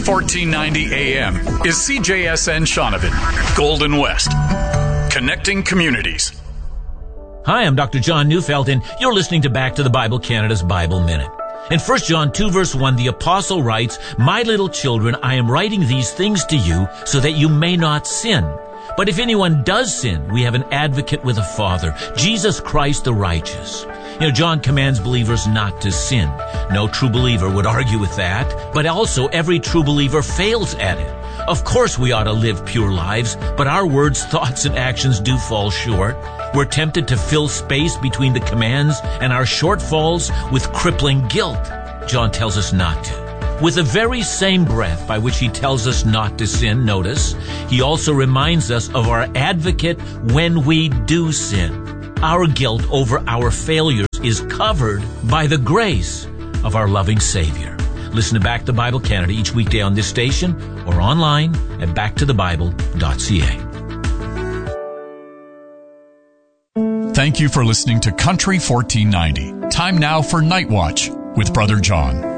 1490 AM is CJSN Shaunavon, Golden West, connecting communities. Hi, I'm Dr. John Neufeld, and you're listening to Back to the Bible Canada's Bible Minute. In 1 John 2 verse 1, the apostle writes, "My little children, I am writing these things to you so that you may not sin. But if anyone does sin, we have an advocate with the Father, Jesus Christ the righteous." John commands believers not to sin. No true believer would argue with that, but also every true believer fails at it. Of course we ought to live pure lives, but our words, thoughts, and actions do fall short. We're tempted to fill space between the commands and our shortfalls with crippling guilt. John tells us not to. With the very same breath by which he tells us not to sin, notice, he also reminds us of our advocate when we do sin. Our guilt over our failures is covered by the grace of our loving Savior. Listen to Back to the Bible Canada each weekday on this station or online at backtothebible.ca. Thank you for listening to Country 1490. Time now for Night Watch with Brother John.